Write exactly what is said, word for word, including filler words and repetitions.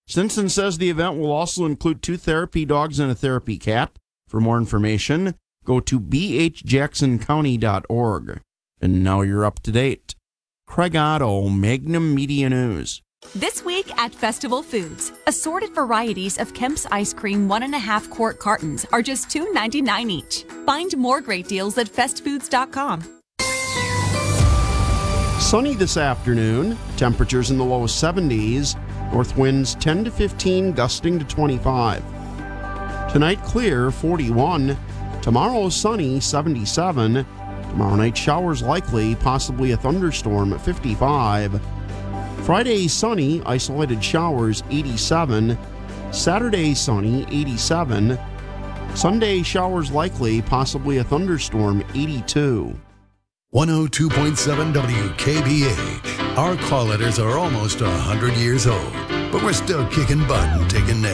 Stinson says the event will also include two therapy dogs and a therapy cat. For more information, go to b h jackson county dot org. And now you're up to date. Craig Otto, Magnum Media News. This week at Festival Foods, assorted varieties of Kemp's ice cream one and a half quart cartons are just two ninety-nine each. Find more great deals at fest foods dot com. Sunny this afternoon, temperatures in the low seventies, north winds ten to fifteen, gusting to twenty-five. Tonight clear, forty-one. Tomorrow sunny, seventy-seven. Tomorrow night showers likely, possibly a thunderstorm, fifty-five. Friday sunny, isolated showers, eighty-seven. Saturday sunny, eighty-seven. Sunday showers likely, possibly a thunderstorm, eighty-two. one oh two point seven W K B H. Our call letters are almost one hundred years old, but we're still kicking butt and taking names.